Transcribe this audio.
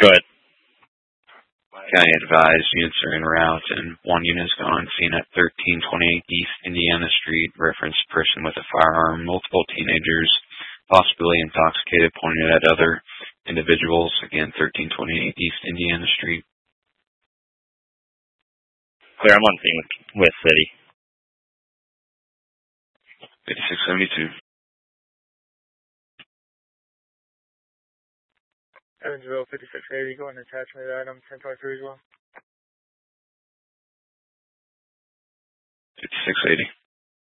Go ahead. County advised units are en route, and one unit has gone seen at 1328 East Indiana Street. Referenced person with a firearm, multiple teenagers, possibly intoxicated, pointed at other individuals. Again, 1328 East Indiana Street. Clear, I'm on scene with City. 5672. Evansville 5680, going to attachment item 1023 as well. 5680.